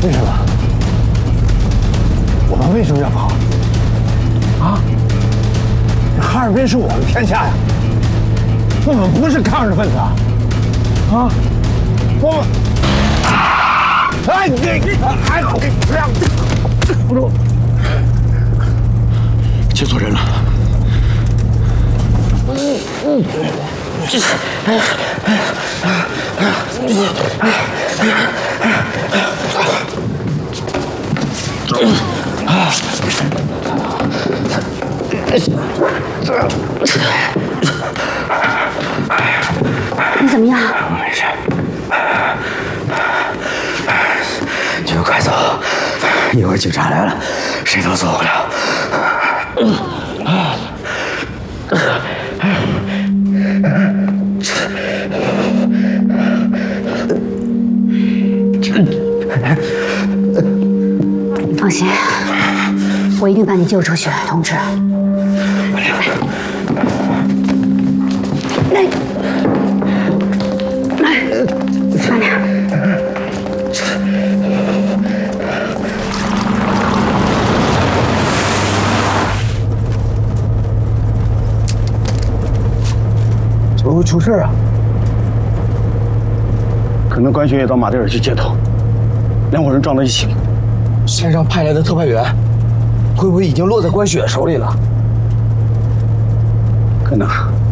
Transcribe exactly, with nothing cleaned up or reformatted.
为什么？我们为什么要跑？啊？哈尔滨是我们天下呀！我们不是抗日分子啊！啊！我们……哎你你哎你不要！不住！ 接错人了。嗯嗯。这。 你怎么样？ 没事。你们快走，一会儿警察来了，谁都走不了。 放心，我一定把你救出去，同志。来，来，慢点。 怎么会出事啊？ 可能关学也到马迭尔去接头，两伙人撞到一起。 山上派来的特派员，会不会已经落在关雪手里了？ 可能。